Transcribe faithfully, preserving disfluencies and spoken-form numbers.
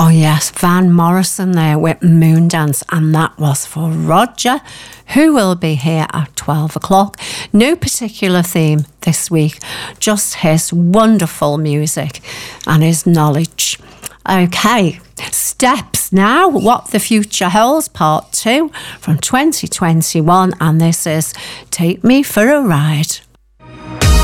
Oh yes, Van Morrison there with Moondance, and that was for Roger, who will be here at twelve o'clock. No particular theme this week, just his wonderful music and his knowledge. Okay, Steps now, What the Future Holds, part two from twenty twenty-one, and this is Take Me for a Ride.